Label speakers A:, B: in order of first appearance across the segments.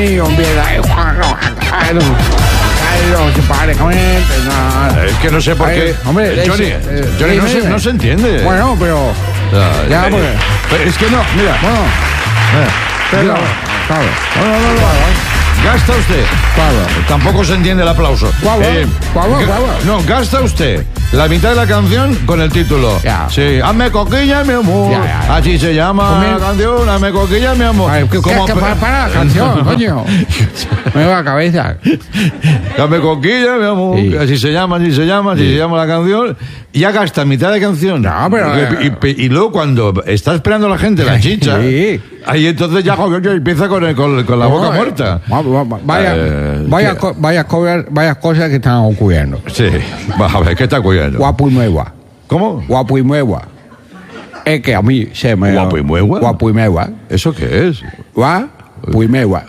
A: Es que no sé por qué.
B: Hombre,
A: Johnny no se entiende.
B: Bueno, pero. Ya, porque.
A: Pero es que no, mira.
B: Bueno. Pero. Claro.
A: Gasta usted.
B: Claro.
A: Tampoco se entiende el aplauso.
B: Guau.
A: No, gasta usted la mitad de la canción con el título.
B: Ya.
A: Sí, hazme coquilla, mi amor.
B: Ya.
A: Así se llama la canción, hazme coquilla, mi amor.
B: Ay, para la canción, coño. Me va la cabeza.
A: Hazme coquilla, mi amor.
B: Sí.
A: Así se llama la canción. Ya gasta mitad de canción.
B: No, pero.
A: Y luego cuando está esperando la gente la chicha.
B: Sí.
A: Ahí entonces ya empieza con la boca muerta.
B: Varias cosas que están ocurriendo.
A: Sí, a ver, ¿qué está ocurriendo?
B: Guapo y nueva.
A: ¿Cómo?
B: Guapo y nueva. Es que a mí se me.
A: ¿Guapo y nueva?
B: Guapo y nueva.
A: ¿Eso qué es?
B: Guapo y nueva.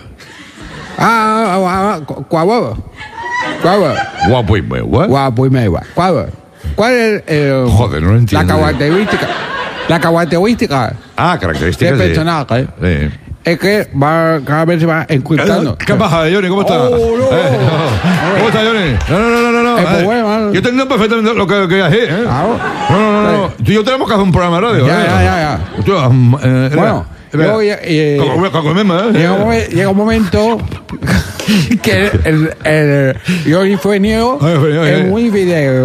B: Guapo.
A: Guapo y nueva.
B: Guapo y nueva. ¿Cuál es
A: Joder, no lo entiendo.
B: La característica
A: Características
B: del personaje?
A: Sí.
B: Es que cada vez se va encriptando.
A: ¿Qué pasa, Johnny? ¿Cómo estás?
B: No.
A: ¿Cómo estás, Johnny? No.
B: Pues bueno,
A: Yo entiendo perfectamente lo que haces, ¿eh?
B: Claro.
A: No. Tú y yo tenemos que hacer un programa de radio.
B: Ya. Bueno, llega un momento que el Johnny Frenio es muy video.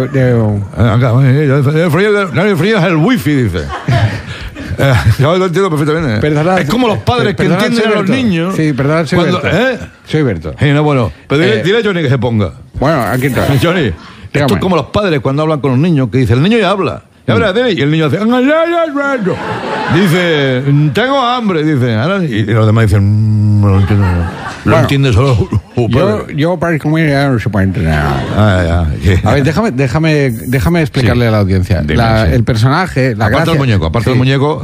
A: Johnny Frías es el wifi, dice. Yo lo entiendo perfectamente.
B: Perdona,
A: es como los padres que entienden a los niños.
B: Sí, perdón, soy Berto. Soy Berto.
A: Bueno, pero dile a Johnny que se ponga.
B: Bueno, aquí está.
A: Johnny, esto es como los padres cuando hablan con los niños, que dice, el niño ya habla. Y el niño dice, tengo hambre, dice. Y los demás dicen, no lo entiendo. Lo entiende solo.
B: Yo para comer ya no se puede entrenar.
A: Ya.
B: A ver, déjame explicarle a la audiencia. El personaje, la gracia.
A: Aparte del muñeco.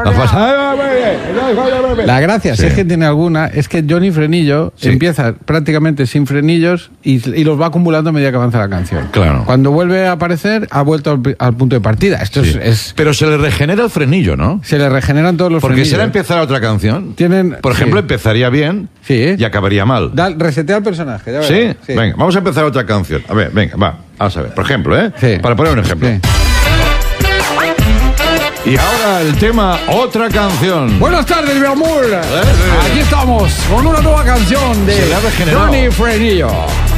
B: La gracia, si es que tiene alguna, es que Johnny Frenillo empieza prácticamente sin frenillos y los va acumulando a medida que avanza la canción.
A: Claro.
B: Cuando vuelve a aparecer, ha vuelto al punto de partida. Esto es.
A: Pero se le regenera el frenillo, ¿no?
B: Se le regeneran todos los
A: Porque
B: frenillos.
A: si ahora empezara otra canción, por ejemplo, empezaría bien y acabaría mal.
B: Resetea el personaje. Ya
A: ¿Sí? Venga, vamos a empezar otra canción. A ver, venga, vamos a ver. Por ejemplo,
B: Sí.
A: Para poner un ejemplo.
B: Sí.
A: Y ahora el tema, otra canción.
B: Buenas tardes, mi amor. Aquí estamos con una nueva canción de
A: Se le ha regenerado.
B: Johnny Frenillo.